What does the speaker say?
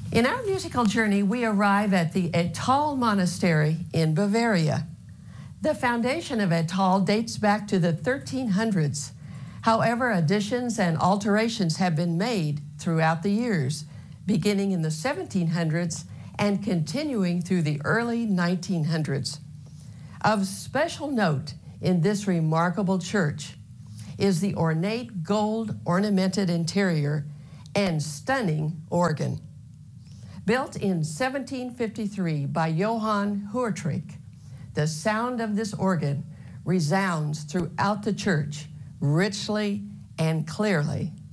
In our musical journey, we arrive at the Ettal Monastery in Bavaria. The foundation of Ettal dates back to the 1300s. However, additions and alterations have been made throughout the years, beginning in the 1700s and continuing through the early 1900s. Of special note in this remarkable church is the ornate gold ornamented interior and stunning organ. Built in 1753 by Johann Huertrich, the sound of this organ resounds throughout the church richly and clearly.